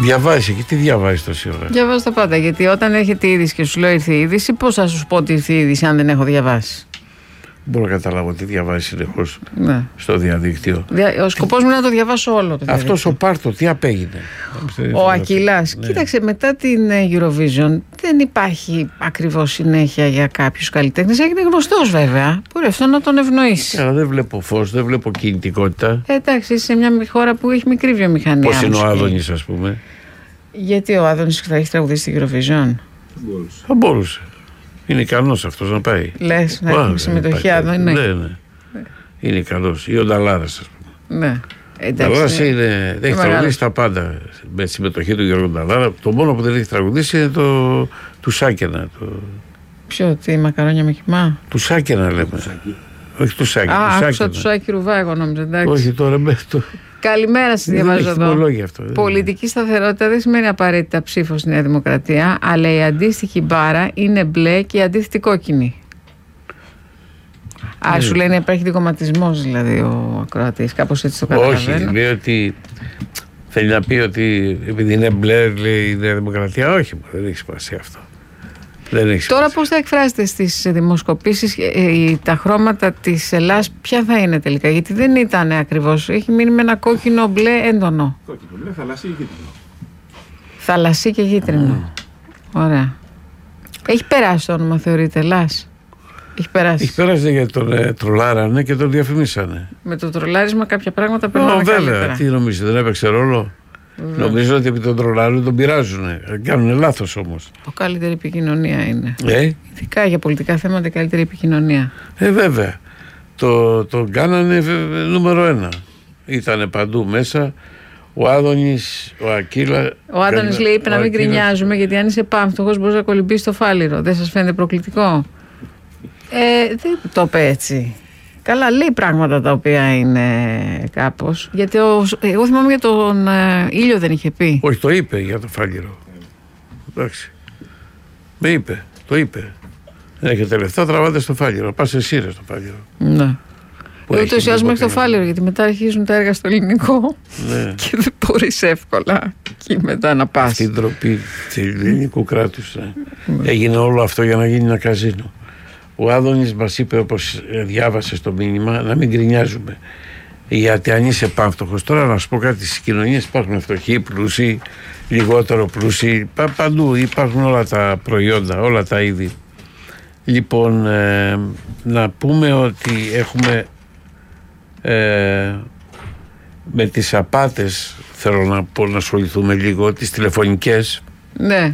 Διαβάζει και τι διαβάζει τόση ώρα? Διαβάζω τα πάντα. Γιατί όταν έρχεται η είδηση και σου λέω ήρθε η είδηση, πώς θα σου πω ότι ήρθε η είδηση αν δεν έχω διαβάσει? Μπορώ να καταλάβω τι διαβάζει συνεχώς στο διαδίκτυο. Ο σκοπός μου είναι να το διαβάσω όλο. Αυτός ο Πάρτο τι απέγινε? Ο Ακυλάς. Ναι. Κοίταξε, μετά την Eurovision δεν υπάρχει ακριβώς συνέχεια για κάποιους καλλιτέχνες. Έγινε γνωστός βέβαια. Μπορεί αυτό να τον ευνοήσει. Αλλά δεν βλέπω φως, δεν βλέπω κινητικότητα. Εντάξει, είσαι σε μια χώρα που έχει μικρή βιομηχανία. Πώς είναι ο Άδωνης, ας πούμε? Γιατί ο Άδωνης θα έχει τραγουδίσει στην Eurovision? Θα μπορούσε. Είναι ικανός αυτός να πάει. Λες, να έχει συμμετοχή Άδωνη. Ναι. Είναι ικανός. Ή ο Νταλάρας, ας πούμε. Ναι. Νταλάρας δεν έχει τραγουδίσει τα πάντα με τη συμμετοχή του Γιώργου Νταλάρα. Το μόνο που δεν έχει τραγουδίσει είναι του Σάκενα. Ποιο, τι, μακαρόνια με χυμά? Του Σάκενα λέμε. Όχι του Σάκενα. Άκουσα του Σάκη Ρουβά, εγώ νόμιζα. Εντάξει. Όχι τώρα. Καλημέρα σας, διαβάζω εδώ. Πολιτική σταθερότητα δεν σημαίνει απαραίτητα ψήφο στη Νέα Δημοκρατία, αλλά η αντίστοιχη μπάρα είναι μπλε και η αντίθετη κόκκινη. Σου λέει να υπάρχει δικομματισμός δηλαδή ο ακροατής, κάπως έτσι το καταλαβαίνω. Όχι, λέει ότι θέλει να πει ότι επειδή είναι μπλε λέει η Νέα Δημοκρατία. Όχι, δεν έχει σημασία αυτό. Τώρα πώς θα εκφράσετε στις δημοσκοπήσεις τα χρώματα της Ελλάς, ποια θα είναι τελικά? Γιατί δεν ήταν ακριβώς, έχει μείνει με ένα κόκκινο μπλε έντονο. Κόκκινο μπλε, θαλασσί και γήτρινο. Θαλασσί και γήτρινο. Ωραία. Έχει περάσει το όνομα, θεωρείτε, Ελλάς? Έχει περάσει. Έχει περάσει γιατί τον τρολάρανε και τον διαφημίσανε. Με το τρολάρισμα κάποια πράγματα περνάνε καλύτερα. Βέβαια, τι νομίζετε, δεν έπαιξε ρόλο? Νομίζω ότι επί τον τρολάρουν τον πειράζουν. Κάνουν λάθος όμως. Καλύτερη επικοινωνία είναι. Ειδικά για πολιτικά θέματα, καλύτερη επικοινωνία. Βέβαια. Το κάνανε νούμερο 1. Ήτανε παντού μέσα. Ο Άδωνης, ο Ακύλα. Ο Άδωνης λέει: είπε να μην γκρινιάζουμε, γιατί αν είσαι πάμπτωχος μπορείς να κολυμπήσεις το φάληρο. Δεν σας φαίνεται προκλητικό? Δεν το είπε έτσι. Καλά, λέει πράγματα τα οποία είναι κάπως. Γιατί εγώ θυμάμαι για τον ήλιο δεν είχε πει. Όχι, το είπε για το φάληρο. Εντάξει. Με είπε, το είπε. Δεν έχετε λεφτά, τραβάτε στο φάληρο. Πας εσύ ρε στο φάληρο. Ναι. Ούτως ή άλλως μέχρι το φάληρο, γιατί μετά αρχίζουν τα έργα στο ελληνικό. Ναι. Και δεν μπορείς εύκολα εκεί μετά να πας. Αυτή η ντροπή του ελληνικού κράτους. Έγινε όλο αυτό για να γίνει ένα καζίνο. Ο Άδωνης μας είπε, όπως διάβασε στο μήνυμα, να μην γκρινιάζουμε. Γιατί αν είσαι πάμπτωχος, τώρα να σου πω κάτι, στις κοινωνίες υπάρχουν φτωχοί, πλούσιοι, λιγότερο πλούσιοι, παντού υπάρχουν όλα τα προϊόντα, όλα τα είδη. Λοιπόν, να πούμε ότι έχουμε με τις απάτες, θέλω να πω, να ασχοληθούμε λίγο, τις τηλεφωνικές. Ναι.